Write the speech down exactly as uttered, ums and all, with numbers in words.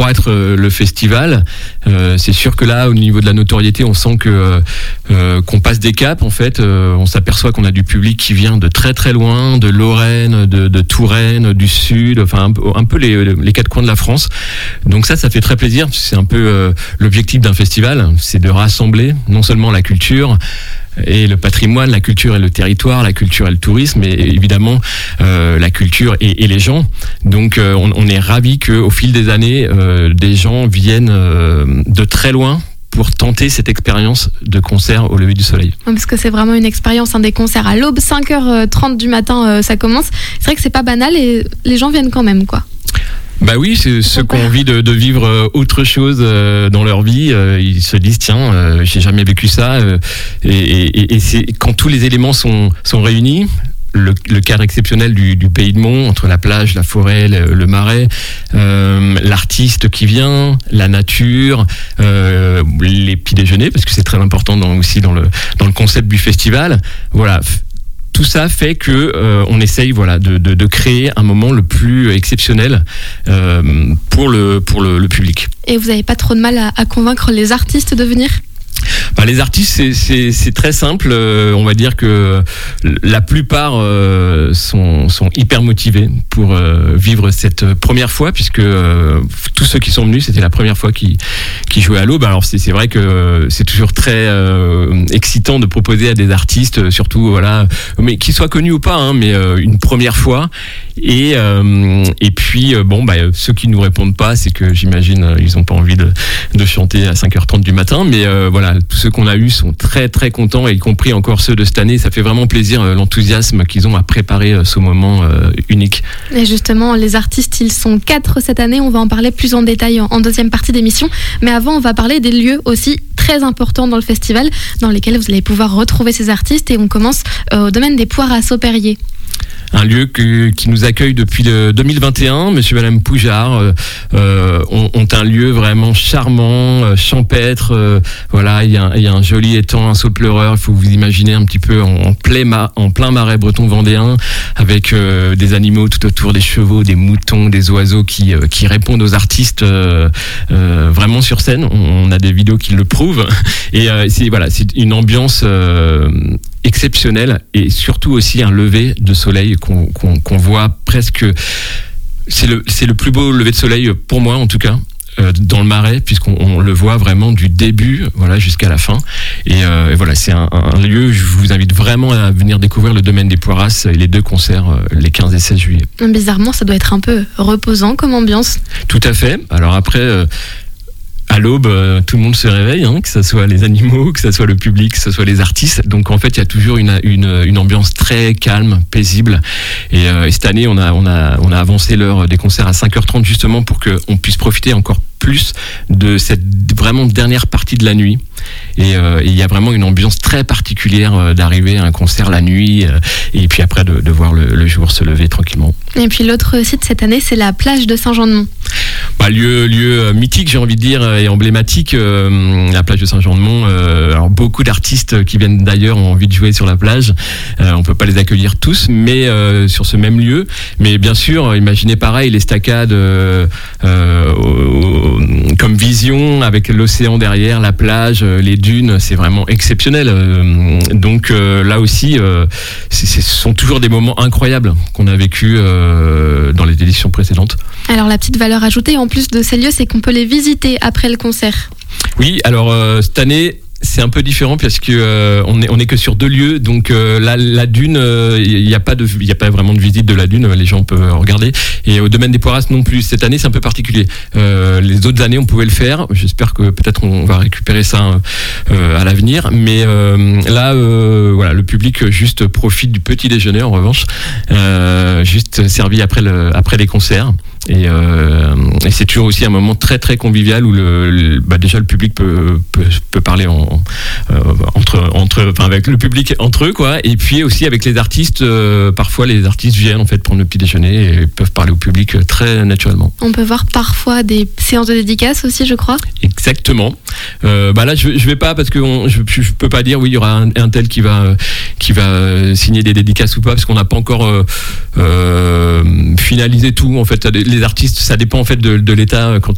pouvoir être euh, le festival. Euh, c'est sûr que là, au niveau de la notoriété, on sent que euh, qu'on passe des caps. En fait, euh, on s'aperçoit qu'on a du public qui vient de très très loin, de Lorraine, de, de Touraine, du Sud, enfin un peu, un peu les, les quatre coins de la France. Donc ça, ça fait très plaisir. C'est un peu euh, l'objectif d'un festival, c'est de rassembler non seulement la culture et le patrimoine, la culture et le territoire, la culture et le tourisme, et évidemment euh, la culture et, et les gens. Donc euh, on, on est ravis qu'au fil des années, euh, des gens viennent euh, de très loin pour tenter cette expérience de concert au lever du soleil. Parce que c'est vraiment une expérience, hein, des concerts à l'aube, cinq heures trente du matin, euh, ça commence. C'est vrai que c'est pas banal et les gens viennent quand même, quoi. Bah oui, c'est ceux qui ont envie de, de vivre autre chose euh, dans leur vie. Euh, ils se disent tiens, euh, j'ai jamais vécu ça. Euh, et, et, et c'est quand tous les éléments sont sont réunis. Le, le cadre exceptionnel du, du Pays de Mont, entre la plage, la forêt, le, le marais, euh, l'artiste qui vient, la nature, euh, les petits déjeuners, parce que c'est très important dans, aussi dans le dans le concept du festival. Voilà. Tout ça fait que euh, on essaye voilà de, de, de créer un moment le plus exceptionnel euh, pour le pour le, le public. Et vous n'avez pas trop de mal à, à convaincre les artistes de venir ? Bah, les artistes, c'est, c'est, c'est très simple. Euh, on va dire que la plupart euh, sont, sont hyper motivés pour euh, vivre cette première fois, puisque euh, tous ceux qui sont venus, c'était la première fois qu'ils, qu'ils jouaient à l'aube. Alors c'est, c'est vrai que c'est toujours très euh, excitant de proposer à des artistes, surtout voilà, mais qu'ils soient connus ou pas, hein, mais euh, une première fois. Et euh, et puis euh, bon, bah ceux qui nous répondent pas, c'est que j'imagine euh, ils ont pas envie de de chanter à cinq heures trente du matin, mais euh, voilà. Tous ceux qu'on a eus sont très très contents, et y compris encore ceux de cette année. Ça fait vraiment plaisir euh, l'enthousiasme qu'ils ont à préparer euh, ce moment euh, unique. Et justement, les artistes, ils sont quatre cette année. On va en parler plus en détail en, en deuxième partie d'émission. Mais avant, on va parler des lieux aussi très importants dans le festival, dans lesquels vous allez pouvoir retrouver ces artistes. Et on commence euh, au domaine des Poires à Sauperier. Un lieu que, qui nous accueille depuis le deux mille vingt et un. Monsieur et Madame Poujard euh, ont, ont un lieu vraiment charmant, euh, champêtre. Euh, voilà, il y a, il y a un joli étang, un saut pleureur. Il faut vous imaginer un petit peu en, en, plein, ma, en plein marais breton vendéen, avec euh, des animaux tout autour, des chevaux, des moutons, des oiseaux qui, euh, qui répondent aux artistes euh, euh, vraiment sur scène. On, on a des vidéos qui le prouvent. Et euh, c'est, voilà, c'est une ambiance euh, exceptionnelle, et surtout aussi un lever de soleil qu'on, qu'on, qu'on voit presque. C'est le, c'est le plus beau lever de soleil pour moi en tout cas, euh, dans le Marais, puisqu'on on le voit vraiment du début voilà, jusqu'à la fin. Et, euh, et voilà, c'est un, un lieu, je vous invite vraiment à venir découvrir le domaine des Poirasses et les deux concerts euh, les quinze et seize juillet. Bizarrement, ça doit être un peu reposant comme ambiance. Tout à fait. Alors après... Euh, À l'aube, euh, tout le monde se réveille, hein, que ce soit les animaux, que ce soit le public, que ce soit les artistes. Donc en fait, il y a toujours une, une, une ambiance très calme, paisible. Et, euh, et cette année, on a, on, a, on a avancé l'heure des concerts à cinq heures trente justement pour qu'on puisse profiter encore plus de cette vraiment dernière partie de la nuit. Et euh, il y a vraiment une ambiance très particulière euh, d'arriver à un concert la nuit euh, et puis après de, de voir le, le jour se lever tranquillement. Et puis l'autre site cette année, c'est la plage de Saint-Jean-de-Mont. Bah, lieu, lieu mythique, j'ai envie de dire, et emblématique, euh, la plage de Saint-Jean-de-Mont. Euh, alors beaucoup d'artistes qui viennent d'ailleurs ont envie de jouer sur la plage. Euh, on peut pas les accueillir tous, mais euh, sur ce même lieu. Mais bien sûr, imaginez pareil, l'estacade euh, euh, au, au, comme vision avec l'océan derrière, la plage, les dunes, c'est vraiment exceptionnel. Euh, donc euh, là aussi, euh, c'est, ce sont toujours des moments incroyables qu'on a vécu euh, dans les éditions précédentes. Alors la petite valeur ajoutée en plus de ces lieux, c'est qu'on peut les visiter après le concert. Oui, alors euh, cette année, c'est un peu différent parce que euh, on est on est que sur deux lieux, donc euh, la la dune, il euh, y a pas de il y a pas vraiment de visite de la dune, les gens peuvent regarder. Et au domaine des Poirasses non plus. Cette année, c'est un peu particulier. Euh, les autres années, on pouvait le faire. J'espère que peut-être on va récupérer ça euh, à l'avenir. Mais euh, là, euh, voilà, le public juste profite du petit déjeuner en revanche, euh, juste servi après le après les concerts. Et, euh, et c'est toujours aussi un moment très très convivial où le, le bah déjà le public peut peut, peut parler en, euh, entre entre enfin avec le public entre eux quoi, et puis aussi avec les artistes. Euh, parfois les artistes viennent en fait prendre le petit déjeuner et peuvent parler au public très naturellement. On peut voir parfois des séances de dédicaces aussi, je crois. Exactement. Euh, bah là je je vais pas parce que on, je je peux pas dire oui il y aura un, un tel qui va qui va signer des dédicaces ou pas, parce qu'on n'a pas encore euh, euh, finalisé tout en fait. Les artistes, ça dépend en fait de, de l'état quand